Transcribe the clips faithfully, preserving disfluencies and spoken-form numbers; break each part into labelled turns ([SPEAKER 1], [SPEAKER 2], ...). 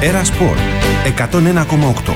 [SPEAKER 1] Έρα Σπορ εκατόν ένα κόμμα οκτώ.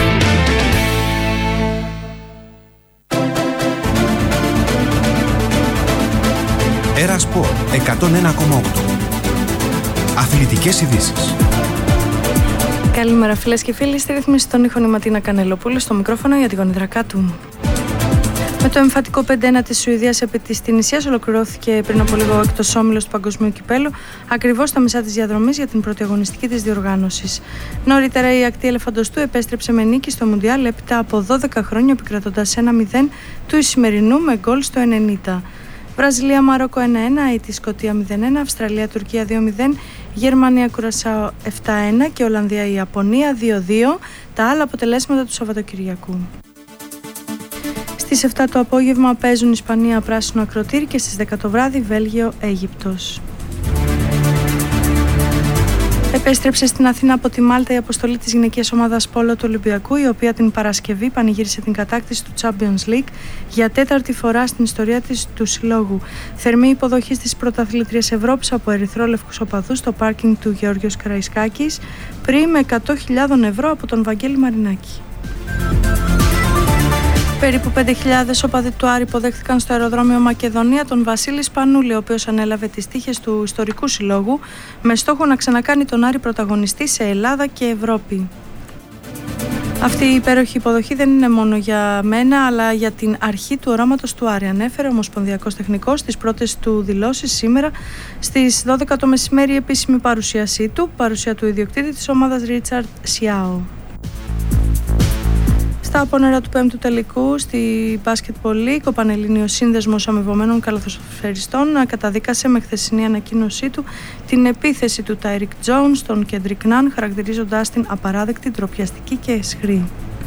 [SPEAKER 1] Έρα Σπορ εκατόν ένα κόμμα οκτώ. Αθλητικές ειδήσεις.
[SPEAKER 2] Καλημέρα φίλες και φίλοι, στη ρύθμιση των ήχων η Ματίνα Κανελοπούλου, στο μικρόφωνο για την γονιδρακά του. Με το εμφατικό πέντε ένα της Σουηδίας επί της Τινησίας ολοκληρώθηκε πριν από λίγο ο έκτος όμιλος του Παγκοσμίου Κυπέλλου, ακριβώς στα μισά της διαδρομής για την πρώτη αγωνιστική της διοργάνωσης. Νωρίτερα η ακτή ελεφαντοστού επέστρεψε με νίκη στο Μουντιάλ έπειτα από δώδεκα χρόνια, επικρατώντας ένα μηδέν του Ισημερινού με γκολ στο ενενήντα. Βραζιλία-Μαρόκο ένα ένα, Αιτή-Σκωτία μηδέν ένα, Αυστραλία-Τουρκία δύο μηδέν, Γερμανία-Κουρασάο επτά ένα και Ολλανδία-Ιαπωνία δύο δύο, τα άλλα αποτελέσματα του Σαββατοκυριακού. Στις επτά το απόγευμα παίζουν Ισπανία πράσινο ακροτήρι και στις δέκα το βράδυ Βέλγιο-Αίγυπτος. Επέστρεψε στην Αθήνα από τη Μάλτα η αποστολή της γυναικείας ομάδας πόλο του Ολυμπιακού, η οποία την Παρασκευή πανηγύρισε την κατάκτηση του Champions League για τέταρτη φορά στην ιστορία της του συλλόγου. Θερμή υποδοχή στις πρωταθλήτριες Ευρώπης από ερυθρόλευκους οπαδούς στο πάρκινγκ του Γεώργιος Καραϊσκάκης, πριν με εκατό χιλιάδες ευρώ από τον Βαγγέλη Μαρινάκη. Περίπου πέντε χιλιάδες οπαδοί του Άρη υποδέχθηκαν στο αεροδρόμιο Μακεδονία τον Βασίλη Σπανούλη, ο οποίος ανέλαβε τις τύχες του ιστορικού συλλόγου με στόχο να ξανακάνει τον Άρη πρωταγωνιστή σε Ελλάδα και Ευρώπη. Αυτή η υπέροχη υποδοχή δεν είναι μόνο για μένα, αλλά για την αρχή του οράματος του Άρη, ανέφερε ο Ομοσπονδιακός Τεχνικός στις πρώτες του δηλώσεις σήμερα στις δώδεκα το μεσημέρι, η επίσημη παρουσίασή του, παρουσία του ιδιοκτήτη της ομάδας Ρίτσαρντ Σιάο. Στα απόνερα του πέμπτου τελικού στη Basketball League, ο Πανελλήνιος Σύνδεσμος Αμοιβωμένων Καλαθοσφαιριστών καταδίκασε με χθεσινή ανακοίνωσή του την επίθεση του Τάιρικ Τζόουνς στον Κέντρικ Ναν, χαρακτηρίζοντάς την απαράδεκτη, ντροπιαστική και αισχρή.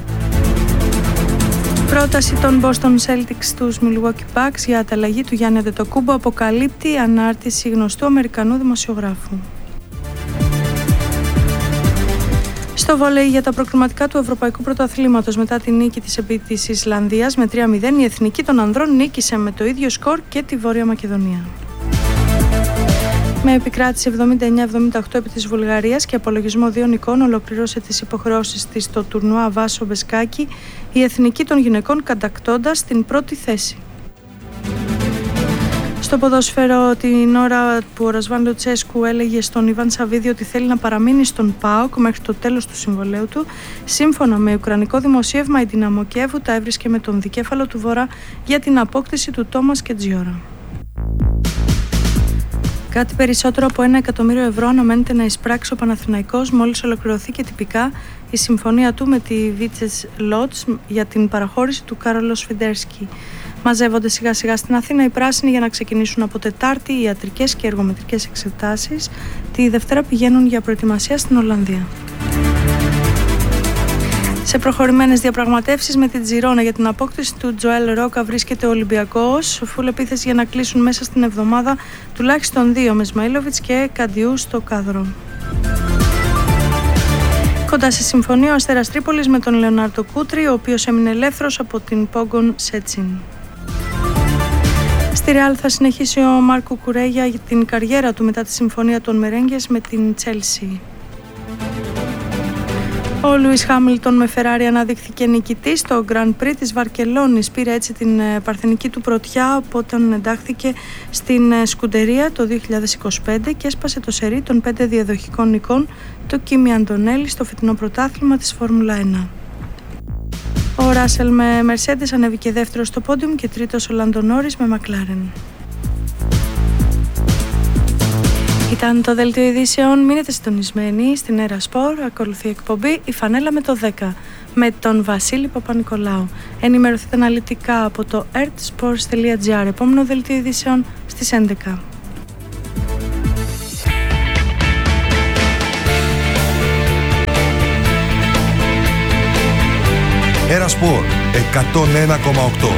[SPEAKER 2] Πρόταση των Boston Celtics στους Milwaukee Bucks για ανταλλαγή του Γιάννη Αντετοκούμπο αποκαλύπτει ανάρτηση γνωστού Αμερικανού δημοσιογράφου. Στο βόλεϊ για τα προκριματικά του Ευρωπαϊκού Πρωταθλήματος, μετά τη νίκη της επί της Ισλανδίας με τρία μηδέν, η Εθνική των Ανδρών νίκησε με το ίδιο σκορ και τη Βόρεια Μακεδονία. Με επικράτηση εβδομήντα εννιά εβδομήντα οκτώ επί της Βουλγαρίας και απολογισμό δύο νικών, ολοκληρώσε τις υποχρεώσεις της στο τουρνουά Βάσο Μπεσκάκη η Εθνική των Γυναικών, κατακτώντας την πρώτη θέση. Στο ποδόσφαιρο, την ώρα που ο Ρασβάν Λουτσέσκου έλεγε στον Ιβάν Σαββίδη ότι θέλει να παραμείνει στον ΠΑΟΚ μέχρι το τέλος του συμβολαίου του, σύμφωνα με ουκρανικό δημοσίευμα, η Δυναμό Κιέβου τα έβρισκε με τον δικέφαλο του Βορρά για την απόκτηση του Τόμας Κετζιόρα. Κάτι περισσότερο από ένα εκατομμύριο ευρώ αναμένεται να εισπράξει ο Παναθηναϊκός μόλις ολοκληρωθεί και τυπικά η συμφωνία του με τη Βίτσες Λότς για την παραχώρηση του Κάρολος Φιντέρσκι. Μαζεύονται σιγά σιγά στην Αθήνα οι πράσινοι για να ξεκινήσουν από Τετάρτη οι ιατρικές και εργομετρικές εξετάσεις. Τη Δευτέρα πηγαίνουν για προετοιμασία στην Ολλανδία. Σε προχωρημένες διαπραγματεύσεις με την Τζιρόνα για την απόκτηση του Τζοέλ Ρόκα βρίσκεται ο Ολυμπιακός, φουλ επίθεση για να κλείσουν μέσα στην εβδομάδα τουλάχιστον δύο, με Σμαΐλοβιτς και Καντιού στο κάδρο. Κοντά σε συμφωνία ο Αστέρας Τρίπολης με τον Λεωνάρντο Κούτρι, ο οποίος έμεινε ελεύθερος από την Πόγκον Σέτσιν. Στη Ρεάλ θα συνεχίσει ο Μάρκο Κουρέγια την καριέρα του μετά τη συμφωνία των Μερέγγες με την Τσέλσι. Ο Λουίς Χάμιλτον με Φεράρι αναδείχθηκε νικητής στο Grand Prix της Βαρκελόνης. Πήρε έτσι την παρθενική του πρωτιά όταν εντάχθηκε στην Σκουντερία το δύο χιλιάδες είκοσι πέντε και έσπασε το σερί των πέντε διαδοχικών νικών του Κίμι Αντωνέλη στο φετινό πρωτάθλημα της Φόρμουλα ένα. Ο Ράσελ με Mercedes ανέβηκε δεύτερος στο πόντιουμ και τρίτος ο Λάντο Νόρις με Μακλάρεν. Ήταν το δελτίο ειδήσεων. Μείνετε συντονισμένοι στην Έρα Σπορ. Ακολουθεί η εκπομπή «Η Φανέλα με το δέκα» με τον Βασίλη Παπα-Νικολάου. Ενημερωθείτε αναλυτικά από το ertsports τελεία gr. Επόμενο δελτίο ειδήσεων στις έντεκα.
[SPEAKER 1] Έρα Σπορ εκατόν ένα κόμμα οκτώ.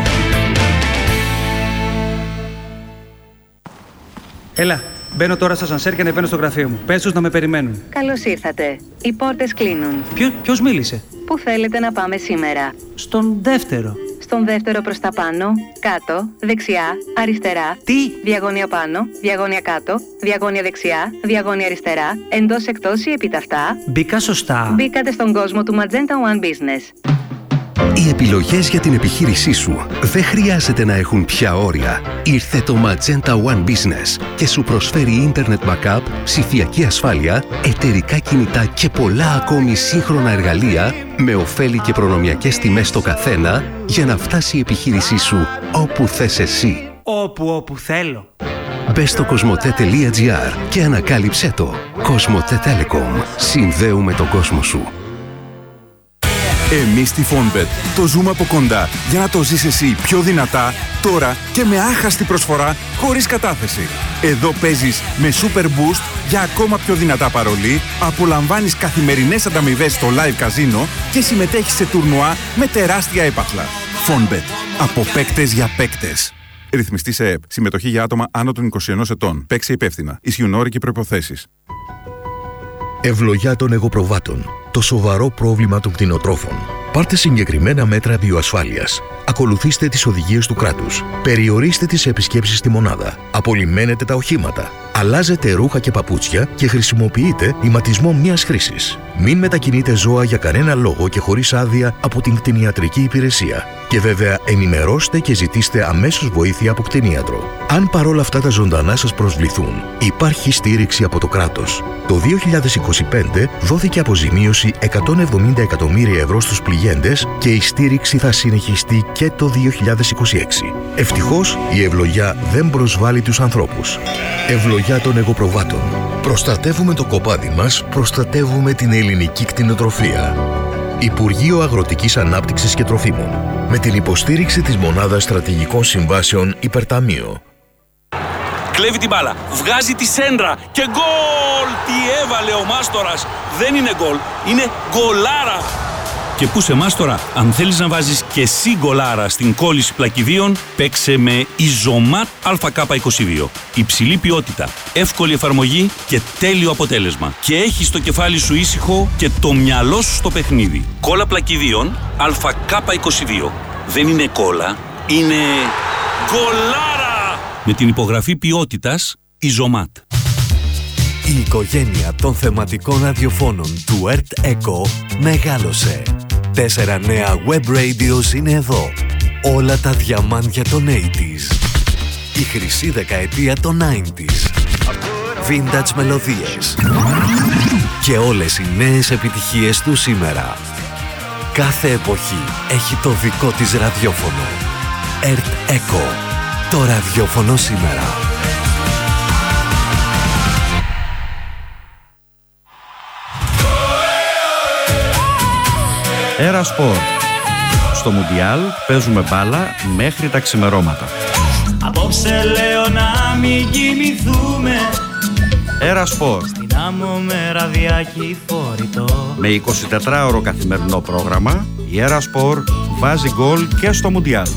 [SPEAKER 3] Έλα. Μπαίνω τώρα στο ασανσέρ και ανεβαίνω στο γραφείο μου. Πες τους να με περιμένουν.
[SPEAKER 4] Καλώς ήρθατε. Οι πόρτες κλείνουν.
[SPEAKER 3] Ποιο, ποιος μίλησε?
[SPEAKER 4] Πού θέλετε να πάμε σήμερα?
[SPEAKER 3] Στον δεύτερο.
[SPEAKER 4] στον δεύτερο προς τα πάνω, κάτω, δεξιά, αριστερά.
[SPEAKER 3] Τι?
[SPEAKER 4] Διαγώνια πάνω, διαγώνια κάτω, διαγώνια δεξιά, διαγώνια αριστερά, εντός εκτός ή επιταυτά.
[SPEAKER 3] Μπήκα σωστά.
[SPEAKER 4] Μπήκατε στον κόσμο του Magenta One Business.
[SPEAKER 5] Οι επιλογές για την επιχείρησή σου δεν χρειάζεται να έχουν πια όρια. Ήρθε το Magenta One Business και σου προσφέρει Internet Backup, ψηφιακή ασφάλεια, εταιρικά κινητά και πολλά ακόμη σύγχρονα εργαλεία με ωφέλη και προνομιακές τιμές στο καθένα για να φτάσει η επιχείρησή σου όπου θες εσύ.
[SPEAKER 3] Όπου όπου θέλω.
[SPEAKER 5] Μπες στο κοσμοτέ τελεία τζι άρ και ανακάλυψέ το. Κοσμοτέ Telecom. Συνδέουμε τον κόσμο σου.
[SPEAKER 6] Εμείς στη Fonbet το ζούμε από κοντά για να το ζεις εσύ πιο δυνατά, τώρα και με άχαστη προσφορά χωρίς κατάθεση. Εδώ παίζεις με Super Boost για ακόμα πιο δυνατά παρολί, απολαμβάνεις καθημερινές ανταμοιβές στο live καζίνο και συμμετέχεις σε τουρνουά με τεράστια έπαθλα. Fonbet. Από παίκτες για παίκτες. Ρυθμιστή σε ΕΕΠ. Συμμετοχή για άτομα άνω των είκοσι ενός ετών. Παίξε υπεύθυνα. Ισχύουν όροι και προϋποθέσεις.
[SPEAKER 7] Ευλογιά των εγωπροβάτων. Το σοβαρό πρόβλημα των κτηνοτρόφων. Πάρτε συγκεκριμένα μέτρα βιοασφάλειας. Ακολουθήστε τις οδηγίες του κράτους. Περιορίστε τις επισκέψεις στη μονάδα. Απολυμμένετε τα οχήματα. Αλλάζετε ρούχα και παπούτσια και χρησιμοποιείτε ηματισμό μιας χρήσης. Μην μετακινείτε ζώα για κανένα λόγο και χωρίς άδεια από την κτηνιατρική υπηρεσία. Και βέβαια ενημερώστε και ζητήστε αμέσως βοήθεια από κτηνίατρο. Αν παρόλα αυτά τα ζωντανά σας προσβληθούν, υπάρχει στήριξη από το κράτος. Το δύο χιλιάδες είκοσι πέντε δόθηκε αποζημίωση εκατόν εβδομήντα εκατομμύρια ευρώ στους πληγέντες και η στήριξη θα συνεχιστεί και το δύο χιλιάδες είκοσι έξι. Ευτυχώς η ευλογιά δεν προσβάλλει τους ανθρώπους. Ευλογιά των εγωπροβάτων. Προστατεύουμε το κοπάδι μας, προστατεύουμε την ελληνική κτηνοτροφία. Υπουργείο Αγροτικής Ανάπτυξης και Τροφίμων. Με την υποστήριξη της Μονάδας Στρατηγικών Συμβάσεων Υπερταμείο.
[SPEAKER 8] Κλέβει την μπάλα, βγάζει τη σέντρα και γκολ! Τι έβαλε ο Μάστορας! Δεν είναι γκολ, είναι γκολάρα! Και πού σε Μάστορα, αν θέλεις να βάζεις και εσύ γκολάρα στην κόλληση πλακιδίων, παίξε με Ιζωμάτ Α Κ είκοσι δύο. Υψηλή ποιότητα, εύκολη εφαρμογή και τέλειο αποτέλεσμα. Και έχεις το κεφάλι σου ήσυχο και το μυαλό σου στο παιχνίδι. Κόλλα πλακιδίων Α Κ είκοσι δύο. Δεν είναι κόλλα, είναι γκολάρα! Με την υπογραφή ποιότητας Ιζωμάτ.
[SPEAKER 9] Η οικογένεια των θεματικών ραδιοφώνων του Earth Echo μεγάλωσε. Τέσσερα νέα web radios είναι εδώ. Όλα τα διαμάντια των ογδόντα. Η χρυσή δεκαετία των ενενήντα. Vintage μελωδίες. Και όλες οι νέες επιτυχίες του σήμερα. Κάθε εποχή έχει το δικό της ραδιόφωνο. Earth Echo. Το ραδιόφωνο σήμερα.
[SPEAKER 10] Έρα Σπορ. Στο Μουντιάλ παίζουμε μπάλα μέχρι τα ξημερώματα.
[SPEAKER 11] Απόψε λέω να μην κοιμηθούμε.
[SPEAKER 10] Έρα Σπορ.
[SPEAKER 11] Στην άμμο με ραδιάκι φορητό.
[SPEAKER 10] Με εικοσιτετράωρο καθημερινό πρόγραμμα, η Έρα Σπορ βάζει γκολ και στο Μουντιάλ.